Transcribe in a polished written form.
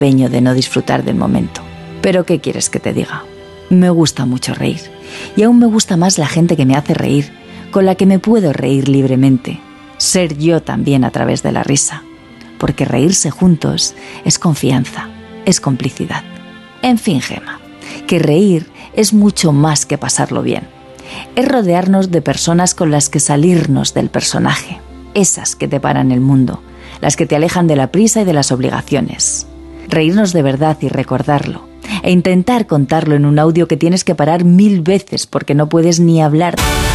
empeño de no disfrutar del momento. Pero ¿qué quieres que te diga? Me gusta mucho reír. Y aún me gusta más la gente que me hace reír, con la que me puedo reír libremente. Ser yo también a través de la risa. Porque reírse juntos es confianza, es complicidad. En fin, Gemma, que reír es mucho más que pasarlo bien. Es rodearnos de personas con las que salirnos del personaje. Esas que te paran el mundo, las que te alejan de la prisa y de las obligaciones. Reírnos de verdad y recordarlo. E intentar contarlo en un audio que tienes que parar 1000 veces porque no puedes ni hablar.